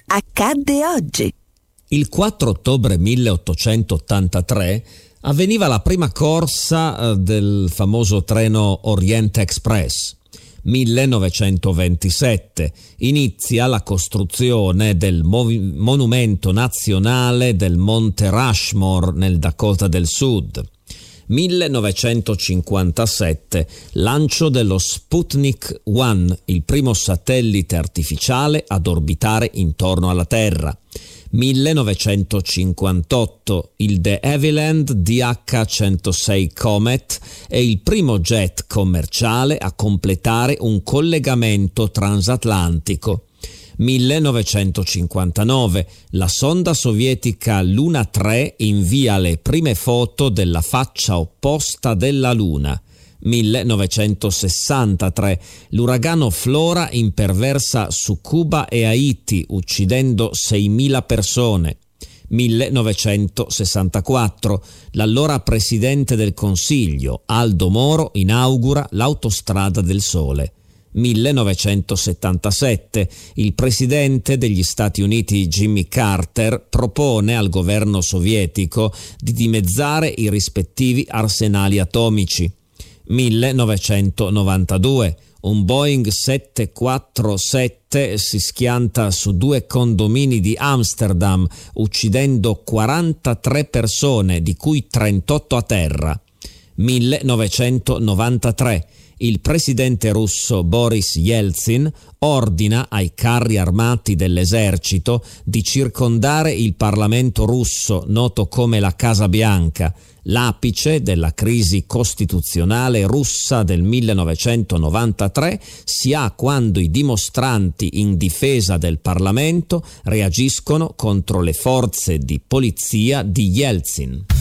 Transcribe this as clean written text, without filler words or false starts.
accadde oggi. Il 4 ottobre 1883 avveniva la prima corsa del famoso treno Orient Express. 1927 inizia la costruzione del monumento nazionale del Monte Rushmore nel Dakota del Sud. 1957 lancio dello Sputnik 1, il primo satellite artificiale ad orbitare intorno alla Terra. 1958 il De Havilland DH-106 Comet è il primo jet commerciale a completare un collegamento transatlantico. 1959 la sonda sovietica Luna 3 invia le prime foto della faccia opposta della Luna. 1963 l'uragano Flora imperversa su Cuba e Haiti uccidendo 6.000 persone. 1964 l'allora presidente del Consiglio Aldo Moro inaugura l'autostrada del Sole. 1977 il presidente degli Stati Uniti Jimmy Carter propone al governo sovietico di dimezzare i rispettivi arsenali atomici. 1992 un Boeing 747 si schianta su 2 condomini di Amsterdam uccidendo 43 persone, di cui 38 a terra. 1993 il presidente russo Boris Yeltsin ordina ai carri armati dell'esercito di circondare il Parlamento russo, noto come la Casa Bianca, l'apice della crisi costituzionale russa del 1993 si ha quando i dimostranti in difesa del Parlamento reagiscono contro le forze di polizia di Yeltsin.